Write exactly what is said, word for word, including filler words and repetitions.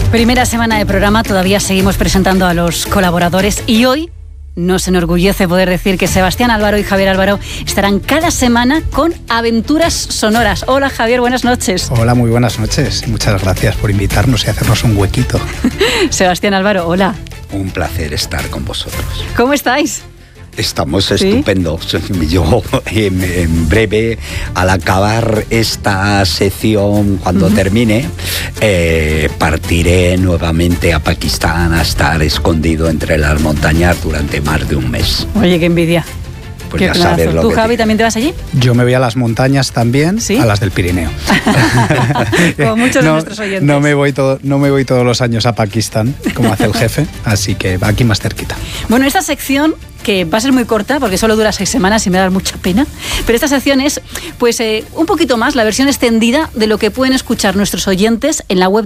Primera semana de programa, todavía seguimos presentando a los colaboradores y hoy nos enorgullece poder decir que Sebastián Álvaro y Javier Álvaro estarán cada semana con Aventuras Sonoras. Hola Javier, buenas noches. Hola, muy buenas noches. Muchas gracias por invitarnos y hacernos un huequito. Sebastián Álvaro, hola. Un placer estar con vosotros. ¿Cómo estáis? Estamos ¿Sí? estupendos. Yo en, en breve, al acabar esta sección, cuando uh-huh. termine, eh, partiré nuevamente a Pakistán a estar escondido entre las montañas durante más de un mes. Oye, qué envidia. Pues ya sabes lo ¿Tú, que Javi, te... también te vas allí? Yo me voy a las montañas también, ¿sí? A las del Pirineo. Como muchos no, de nuestros oyentes. No me, voy todo, no me voy todos los años a Pakistán, como hace el jefe, así que aquí más cerquita. Bueno, esta sección, que va a ser muy corta porque solo dura seis semanas y me da mucha pena, pero esta sección es pues eh, un poquito más la versión extendida de lo que pueden escuchar nuestros oyentes en la web